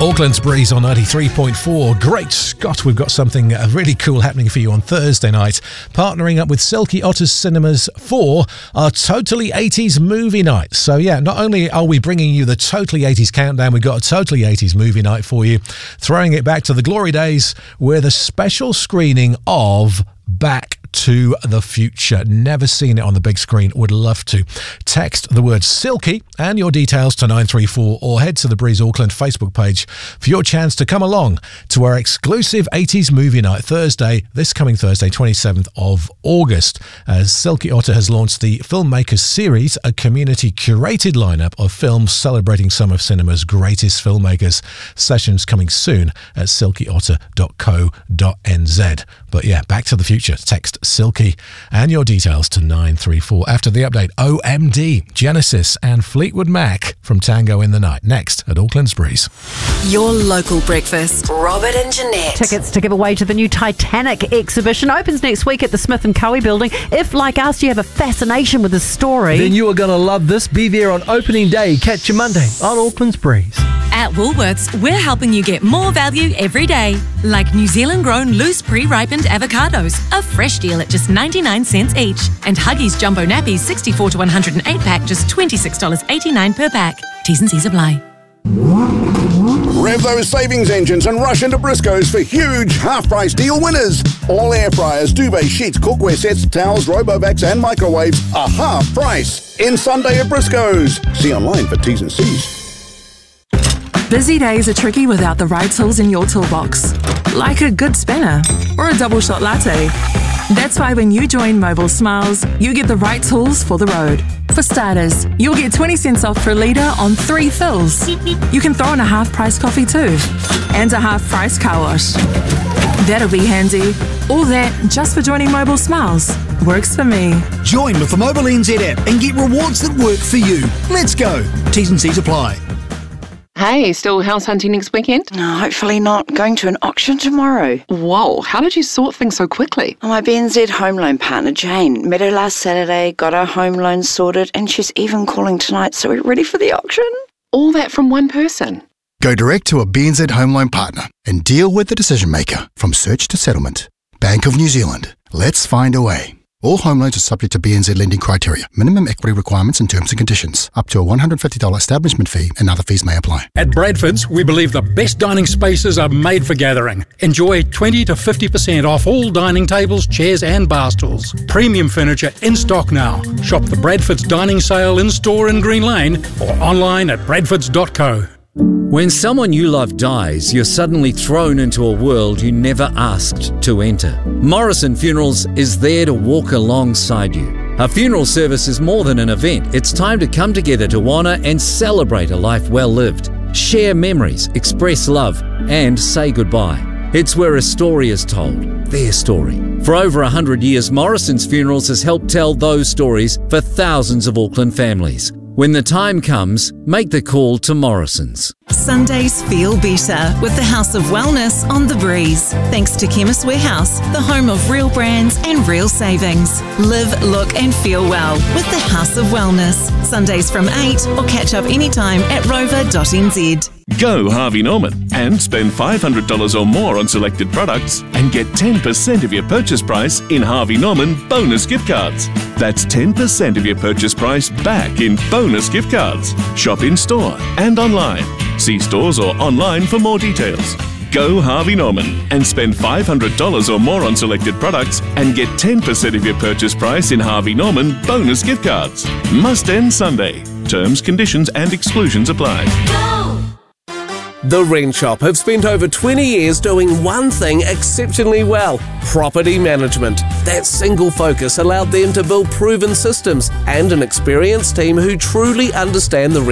Auckland's Breeze on 93.4. Great Scott, we've got something really cool happening for you on Thursday night. Partnering up with Silky Otters Cinemas for our Totally 80s movie night. So yeah, not only are we bringing you the Totally 80s countdown, we've got a Totally 80s movie night for you, throwing it back to the glory days with a special screening of Back to the Future. Never seen it on the big screen, would love to. Text the word Silky and your details to 934 or head to the Breeze Auckland Facebook page for your chance to come along to our exclusive 80s movie night this coming Thursday, 27th of August. As Silky Otter has launched the Filmmakers Series, a community curated lineup of films celebrating some of cinema's greatest filmmakers. Sessions coming soon at silkyotter.co.nz. But yeah, Back to the Future. Text Silky and your details to 934. After the update, OMD, Genesis and Fleetwood Mac from Tango in the Night. Next at Auckland's Breeze. Your local breakfast. Robert and Jeanette. Tickets to give away to the new Titanic exhibition opens next week at the Smith & Cowie building. If, like us, you have a fascination with the story, then you are going to love this. Be there on opening day. Catch you Monday on Auckland's Breeze. At Woolworths, we're helping you get more value every day. Like New Zealand grown loose pre-ripened avocados, a fresh deal at just 99 cents each. And Huggies Jumbo Nappies 64 to 108 pack, just $26.89 per pack. T's and C's apply. Rev those savings engines and rush into Briscoe's for huge half-price deal winners. All air fryers, duvet sheets, cookware sets, towels, RoboVacs and microwaves are half price. In Sunday at Briscoe's. See online for T's and C's. Busy days are tricky without the right tools in your toolbox, like a good spinner or a double shot latte. That's why when you join Mobile Smiles, you get the right tools for the road. For starters, you'll get 20 cents off per litre on 3 fills. You can throw in a half-price coffee too, and a half-price car wash. That'll be handy. All that just for joining Mobile Smiles. Works for me. Join with the Mobile NZ app and get rewards that work for you. Let's go. T's and C's apply. Hey, still house hunting next weekend? No, hopefully not. Going to an auction tomorrow. Whoa, how did you sort things so quickly? My BNZ home loan partner, Jane, met her last Saturday, got our home loan sorted, and she's even calling tonight, so we're ready for the auction. All that from one person? Go direct to a BNZ home loan partner and deal with the decision maker from search to settlement. Bank of New Zealand. Let's find a way. All home loans are subject to BNZ lending criteria, minimum equity requirements and terms and conditions. Up to a $150 establishment fee and other fees may apply. At Bradford's, we believe the best dining spaces are made for gathering. Enjoy 20 to 50% off all dining tables, chairs and bar stools. Premium furniture in stock now. Shop the Bradford's dining sale in-store in Green Lane or online at bradfords.co. When someone you love dies, you're suddenly thrown into a world you never asked to enter. Morrison Funerals is there to walk alongside you. A funeral service is more than an event. It's time to come together to honour and celebrate a life well lived. Share memories, express love, and say goodbye. It's where a story is told, their story. For over 100 years, Morrison's Funerals has helped tell those stories for thousands of Auckland families. When the time comes, make the call to Morrison's. Sundays feel better with the House of Wellness on the Breeze. Thanks to Chemist Warehouse, the home of real brands and real savings. Live, look and feel well with the House of Wellness. Sundays from 8 or catch up anytime at rover.nz. Go Harvey Norman and spend $500 or more on selected products and get 10% of your purchase price in Harvey Norman bonus gift cards. That's 10% of your purchase price back in bonus gift cards. Shop in store and online. See stores or online for more details. Go Harvey Norman and spend $500 or more on selected products and get 10% of your purchase price in Harvey Norman bonus gift cards. Must end Sunday. Terms, conditions and exclusions apply. The Rent Shop have spent over 20 years doing one thing exceptionally well: property management. That single focus allowed them to build proven systems and an experienced team who truly understand the